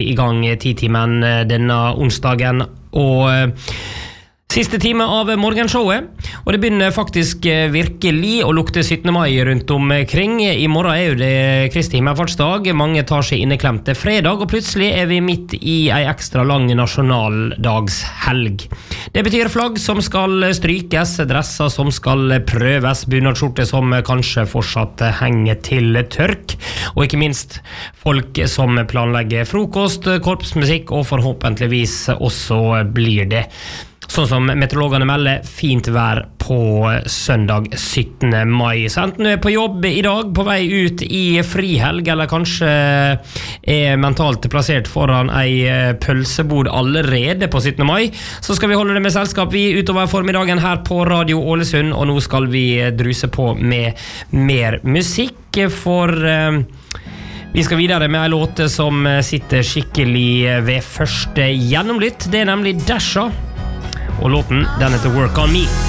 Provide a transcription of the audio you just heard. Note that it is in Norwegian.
I gang 10-timen denne onsdagen og siste time av morgenshowet, og det begynner faktisk virkelig å lukte 17. mai rundt omkring. I morgen jo det Kristi himmelfartsdag, mange tar seg inneklemt til fredag, og plutselig vi midt I ei ekstra lang nasjonaldagshelg. Det betyr flagg som skal strykes, dresser som skal prøves, bunadskjorte som kanskje fortsatt henger til tørk, og ikke minst folk som planlegger frokost, korpsmusikk, og forhåpentligvis også blir det sånn som meteorologene melder fint vær på søndag 17. mai. Så enten du på jobb I dag, på vei ut I frihelg, eller kanskje mentalt plassert foran ei pølsebod allerede på 17. mai, så skal vi holde det med selskap vi utover formiddagen her på Radio Ålesund, og nå skal vi druse på med mer musikk, for vi skal videre med en låt som sitter skikkelig ved første gjennomlytt. Det nemlig Dasha, og låten den heter Work On Me.